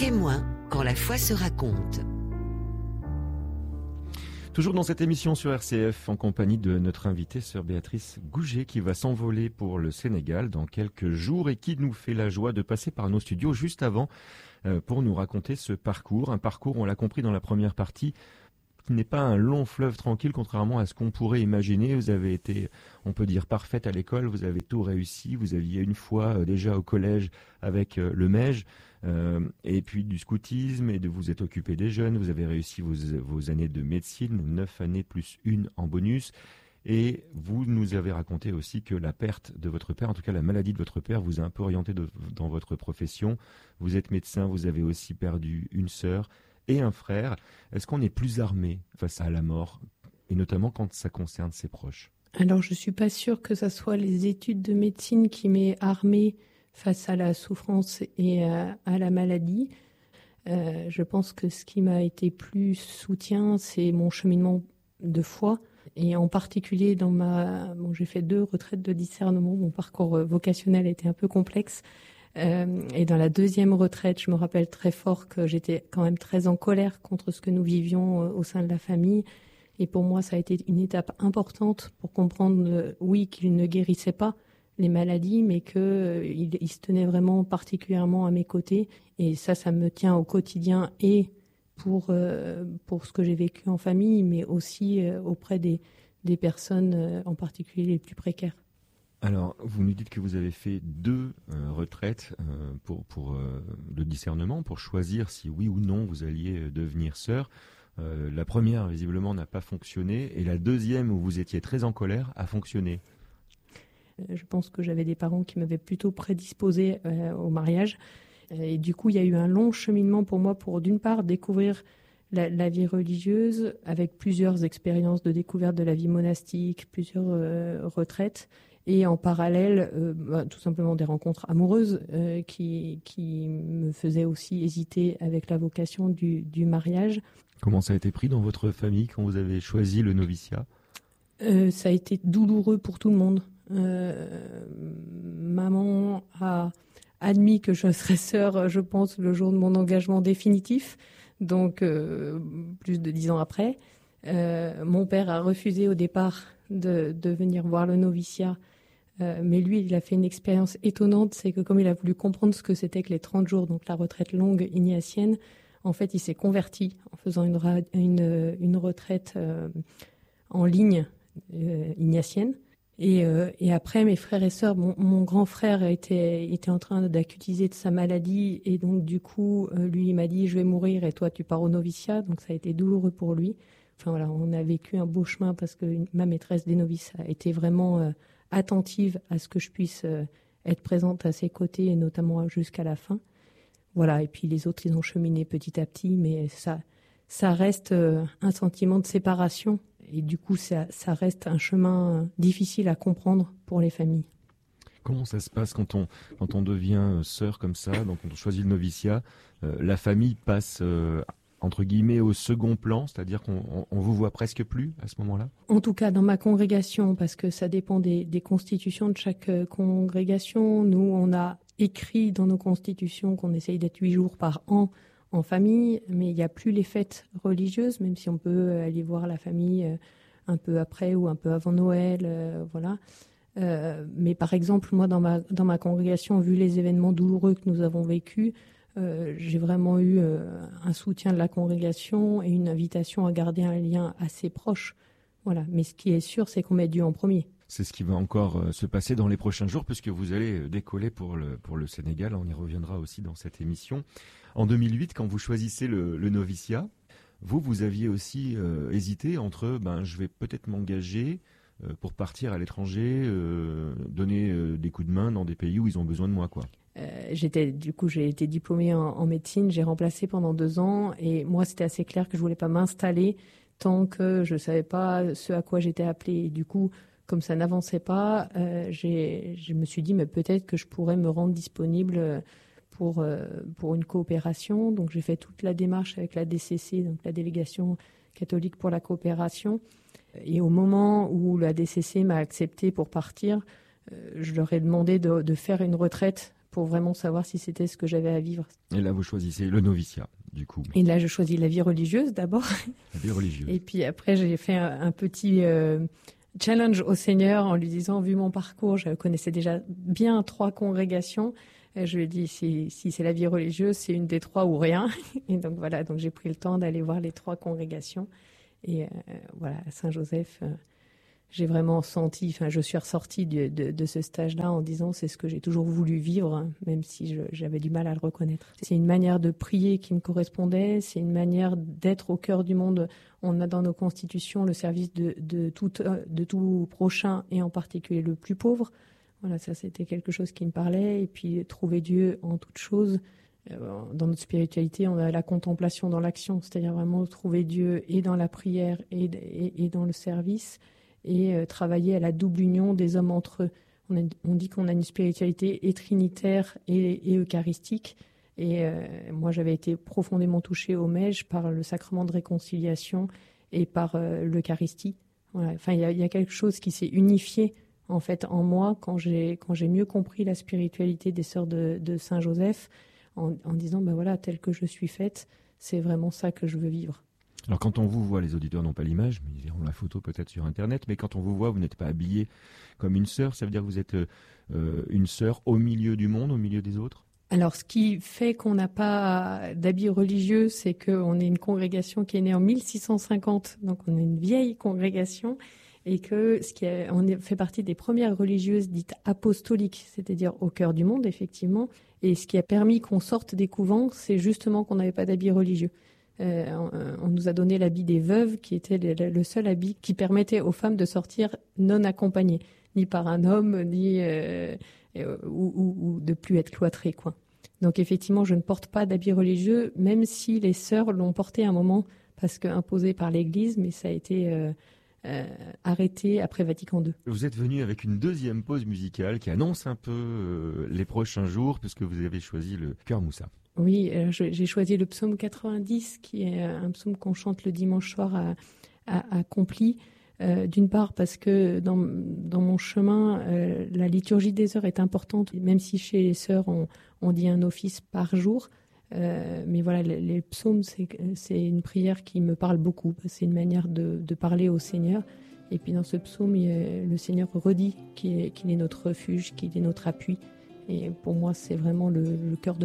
Témoin quand la foi se raconte. Toujours dans cette émission sur RCF, en compagnie de notre invitée, sœur Béatrice Gouget, qui va s'envoler pour le Sénégal dans quelques jours et qui nous fait la joie de passer par nos studios juste avant pour nous raconter ce parcours. Un parcours, on l'a compris dans la première partie, qui n'est pas un long fleuve tranquille, contrairement à ce qu'on pourrait imaginer. Vous avez été, on peut dire, parfaite à l'école, vous avez tout réussi, vous aviez une fois déjà au collège avec le MEJ, et puis du scoutisme, et de vous êtes occupé des jeunes, vous avez réussi vos années de médecine, 9 années plus une en bonus, et vous nous avez raconté aussi que la perte de votre père, en tout cas la maladie de votre père, vous a un peu orienté dans votre profession. Vous êtes médecin, vous avez aussi perdu une sœur et un frère. Est-ce qu'on est plus armé face à la mort, et notamment quand ça concerne ses proches? Alors, je ne suis pas sûre que ce soit les études de médecine qui m'aient armée face à la souffrance et à la maladie. Je pense que ce qui m'a été plus soutien, c'est mon cheminement de foi. Et en particulier, j'ai fait 2 retraites de discernement. Mon parcours vocationnel était un peu complexe. Et dans la 2e retraite, je me rappelle très fort que j'étais quand même très en colère contre ce que nous vivions au sein de la famille. Et pour moi, ça a été une étape importante pour comprendre, oui, qu'il ne guérissait pas les maladies, mais qu'il se tenait vraiment particulièrement à mes côtés. Et ça me tient au quotidien et pour ce que j'ai vécu en famille, mais aussi auprès des personnes, en particulier les plus précaires. Alors, vous nous dites que vous avez fait 2 retraites pour le discernement, pour choisir si oui ou non vous alliez devenir sœur. La première, visiblement, n'a pas fonctionné, et la 2e, où vous étiez très en colère, a fonctionné. Je pense que j'avais des parents qui m'avaient plutôt prédisposée au mariage. Et du coup, il y a eu un long cheminement pour moi pour, d'une part, découvrir la vie religieuse avec plusieurs expériences de découverte de la vie monastique, plusieurs retraites. Et en parallèle, tout simplement des rencontres amoureuses qui me faisaient aussi hésiter avec la vocation du mariage. Comment ça a été pris dans votre famille quand vous avez choisi le noviciat ? Ça a été douloureux pour tout le monde. Maman a admis que je serais sœur, je pense, le jour de mon engagement définitif, donc plus de 10 ans après. Mon père a refusé au départ de venir voir le noviciat, mais lui, il a fait une expérience étonnante, c'est que comme il a voulu comprendre ce que c'était que les 30 jours, donc la retraite longue ignatienne, en fait, il s'est converti en faisant une retraite en ligne ignatienne. Et après, mes frères et sœurs, mon grand frère était en train d'acutiser de sa maladie, et donc du coup, lui, il m'a dit « je vais mourir et toi, tu pars au noviciat », donc ça a été douloureux pour lui. Enfin voilà, on a vécu un beau chemin parce que ma maîtresse des novices a été vraiment attentive à ce que je puisse être présente à ses côtés, et notamment jusqu'à la fin. Voilà, et puis les autres, ils ont cheminé petit à petit, mais ça reste un sentiment de séparation. Et du coup, ça reste un chemin difficile à comprendre pour les familles. Comment ça se passe quand on devient sœur comme ça, donc quand on choisit le noviciat, la famille passe entre guillemets au second plan, c'est-à-dire qu'on vous voit presque plus à ce moment-là? En tout cas, dans ma congrégation, parce que ça dépend des constitutions de chaque congrégation. Nous, on a écrit dans nos constitutions qu'on essaye d'être 8 jours par an en famille, mais il n'y a plus les fêtes religieuses, même si on peut aller voir la famille un peu après ou un peu avant Noël, voilà. Mais par exemple, moi, dans ma congrégation, vu les événements douloureux que nous avons vécus, j'ai vraiment eu un soutien de la congrégation et une invitation à garder un lien assez proche. Voilà. Mais ce qui est sûr, c'est qu'on met Dieu en premier. C'est ce qui va encore se passer dans les prochains jours, puisque vous allez décoller pour le Sénégal. On y reviendra aussi dans cette émission. En 2008, quand vous choisissez le noviciat, vous aviez aussi hésité entre je vais peut-être m'engager pour partir à l'étranger, donner des coups de main dans des pays où ils ont besoin de moi, quoi. J'ai été diplômée en médecine, j'ai remplacé pendant 2 ans, et moi c'était assez clair que je voulais pas m'installer tant que je savais pas ce à quoi j'étais appelée. Et du coup, comme ça n'avançait pas, je me suis dit mais peut-être que je pourrais me rendre disponible pour une coopération. Donc j'ai fait toute la démarche avec la DCC, donc la délégation catholique pour la coopération. Et au moment où la DCC m'a accepté pour partir, je leur ai demandé de faire une retraite pour vraiment savoir si c'était ce que j'avais à vivre. Et là, vous choisissez le noviciat, du coup. Et là, je choisis la vie religieuse d'abord. La vie religieuse. Et puis après, j'ai fait un petit challenge au Seigneur en lui disant, vu mon parcours, je connaissais déjà bien 3 congrégations. Et je lui ai dit, si c'est la vie religieuse, c'est une des 3 ou rien. Et donc voilà, donc j'ai pris le temps d'aller voir les 3 congrégations. Et voilà, à Saint-Joseph, j'ai vraiment senti, enfin, je suis ressortie de ce stage-là en disant, c'est ce que j'ai toujours voulu vivre, hein, même si j'avais du mal à le reconnaître. C'est une manière de prier qui me correspondait, c'est une manière d'être au cœur du monde. On a dans nos constitutions le service de tout prochain et en particulier le plus pauvre. Voilà, ça c'était quelque chose qui me parlait. Et puis trouver Dieu en toute chose. Dans notre spiritualité, on a la contemplation dans l'action, c'est-à-dire vraiment trouver Dieu et dans la prière et dans le service, et travailler à la double union des hommes entre eux. On dit qu'on a une spiritualité et trinitaire et eucharistique. Et moi, j'avais été profondément touchée au Mège par le sacrement de réconciliation et par l'Eucharistie. Voilà. Enfin, il y a quelque chose qui s'est unifié en fait en moi quand j'ai mieux compris la spiritualité des sœurs de Saint-Joseph, en disant, ben voilà, telle que je suis faite, c'est vraiment ça que je veux vivre. Alors quand on vous voit, les auditeurs n'ont pas l'image, mais ils verront la photo peut-être sur Internet, mais quand on vous voit, vous n'êtes pas habillée comme une sœur, ça veut dire que vous êtes une sœur au milieu du monde, au milieu des autres ? Alors, ce qui fait qu'on n'a pas d'habits religieux, c'est qu'on est une congrégation qui est née en 1650, donc on est une vieille congrégation, et que on fait partie des premières religieuses dites apostoliques, c'est-à-dire au cœur du monde, effectivement. Et ce qui a permis qu'on sorte des couvents, c'est justement qu'on n'avait pas d'habits religieux. On nous a donné l'habit des veuves, qui était le seul habit qui permettait aux femmes de sortir non accompagnées, ni par un homme, ni ou de plus être cloîtrées, quoi. Donc effectivement, je ne porte pas d'habit religieux, même si les sœurs l'ont porté à un moment, parce que imposé par l'Église, mais ça a été arrêté après Vatican II. Vous êtes venu avec une deuxième pause musicale qui annonce un peu les prochains jours, puisque vous avez choisi le Cœur Moussa. Oui, j'ai choisi le psaume 90, qui est un psaume qu'on chante le dimanche soir à Complis. D'une part parce que dans mon chemin, la liturgie des heures est importante, même si chez les sœurs, on dit un office par jour. Mais voilà, les psaumes, c'est une prière qui me parle beaucoup. C'est une manière de parler au Seigneur. Et puis dans ce psaume, le Seigneur redit qu'il est notre refuge, qu'il est notre appui. Et pour moi, c'est vraiment le cœur de